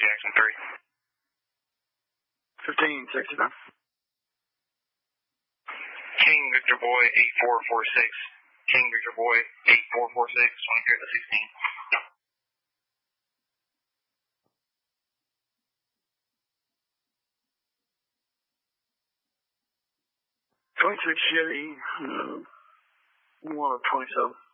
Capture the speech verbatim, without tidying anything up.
Jackson three. fifteen sixty-nine. King Victor Boy eight four four six. King Victor Boy eight four four six. Want to clear the sixteen. twenty-six Chevy, uh, one of twenty-seven.